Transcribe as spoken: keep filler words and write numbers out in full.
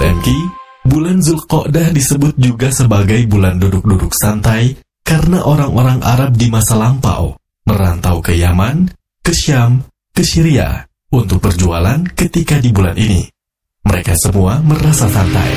M K, bulan Zulqa'dah disebut juga sebagai bulan duduk-duduk santai karena orang-orang Arab di masa lampau merantau ke Yaman, ke Syam, ke Syria untuk berjualan ketika di bulan ini. Mereka semua merasa santai.